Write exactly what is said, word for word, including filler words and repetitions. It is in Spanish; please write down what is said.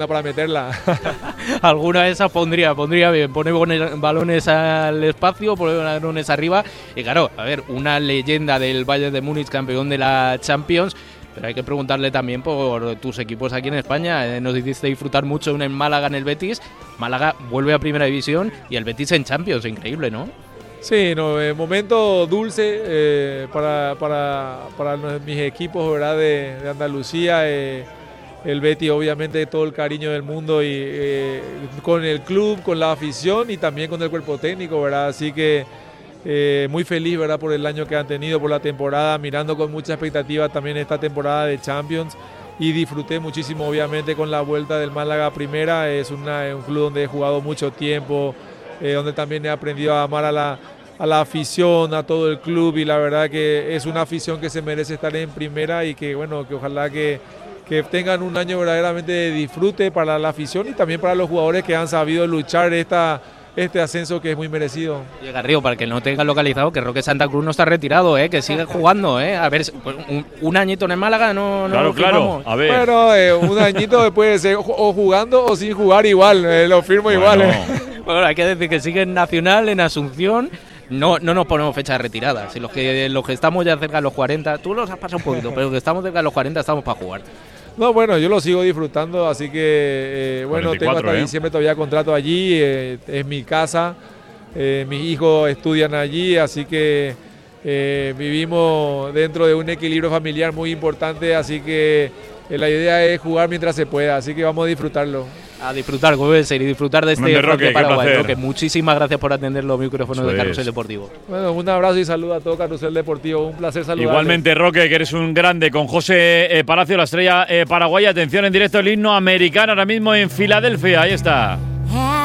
para meterla. Alguna de esas pondría, pondría bien, poner balones al espacio, poner balones arriba. Y claro, a ver, una leyenda del Bayern de Múnich, campeón de la Champions. Pero hay que preguntarle también por tus equipos aquí en España. Eh, nos hiciste disfrutar mucho una en Málaga, en el Betis. Málaga vuelve a Primera División y el Betis en Champions, increíble, ¿no? Sí, no, eh, momento dulce eh, para, para, para mis equipos, ¿verdad? De, de Andalucía. Eh, el Betis, obviamente, todo el cariño del mundo y eh, con el club, con la afición y también con el cuerpo técnico, ¿verdad? Así que eh, muy feliz, ¿verdad? Por el año que han tenido, por la temporada, mirando con mucha expectativa también esta temporada de Champions. Y disfruté muchísimo, obviamente, con la vuelta del Málaga a Primera. Es una, un club donde he jugado mucho tiempo, eh, donde también he aprendido a amar a la, a la afición, a todo el club, y la verdad que es una afición que se merece estar en Primera y que, bueno, que ojalá que, que tengan un año verdaderamente de disfrute para la afición y también para los jugadores que han sabido luchar esta este ascenso que es muy merecido. Y Garrido, para que no tengan localizado, que Roque Santa Cruz no está retirado, ¿eh? Que sigue jugando, ¿eh? A ver, pues un, un añito en el Málaga no, no claro, lo firmamos. Claro, a ver. Bueno, eh, un añito puede ser o jugando o sin jugar igual, eh, lo firmo bueno. igual. Eh. Bueno, hay que decir que sigue en Nacional, en Asunción. No, no nos ponemos fecha de retirada. Si los que los que estamos ya cerca de los cuarenta, tú los has pasado un poquito, pero los que estamos cerca de los cuarenta estamos para jugar. No, bueno, yo lo sigo disfrutando, así que, eh, bueno, tengo hasta ¿eh? diciembre todavía contrato allí, eh, es mi casa, eh, mis hijos estudian allí, así que eh, vivimos dentro de un equilibrio familiar muy importante, así que eh, la idea es jugar mientras se pueda, así que vamos a disfrutarlo. A disfrutar, como debe ser, y disfrutar de este Roque, de Paraguay. Roque, muchísimas gracias por atender los micrófonos Eso de Carrusel es. Deportivo. Bueno, un abrazo y saludo a todo Carrusel Deportivo, un placer saludarte. Igualmente, Roque, que eres un grande, con José eh, Palacio, la estrella eh, paraguaya. Atención, en directo el himno americano ahora mismo en Filadelfia, ahí está.